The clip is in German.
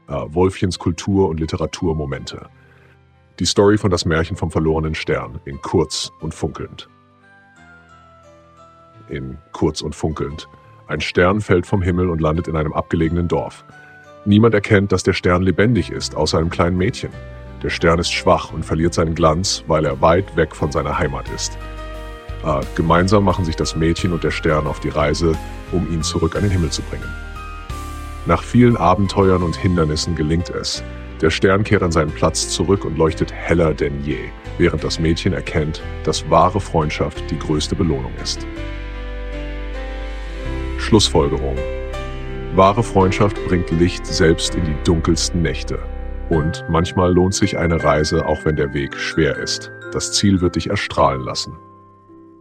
Wolfchens Kultur- und Literaturmomente. Die Story von Das Märchen vom verlorenen Stern in Kurz und Funkelnd. In Kurz und Funkelnd. Ein Stern fällt vom Himmel und landet in einem abgelegenen Dorf. Niemand erkennt, dass der Stern lebendig ist, außer einem kleinen Mädchen. Der Stern ist schwach und verliert seinen Glanz, weil er weit weg von seiner Heimat ist. Gemeinsam machen sich das Mädchen und der Stern auf die Reise, um ihn zurück an den Himmel zu bringen. Nach vielen Abenteuern und Hindernissen gelingt es. Der Stern kehrt an seinen Platz zurück und leuchtet heller denn je, während das Mädchen erkennt, dass wahre Freundschaft die größte Belohnung ist. Schlussfolgerung: Wahre Freundschaft bringt Licht selbst in die dunkelsten Nächte. Und manchmal lohnt sich eine Reise, auch wenn der Weg schwer ist. Das Ziel wird dich erstrahlen lassen.